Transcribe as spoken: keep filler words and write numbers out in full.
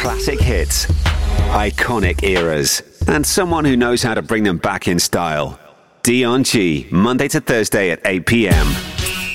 Classic hits, iconic eras, and someone who knows how to bring them back in style. Dion G, Monday to Thursday at eight p.m.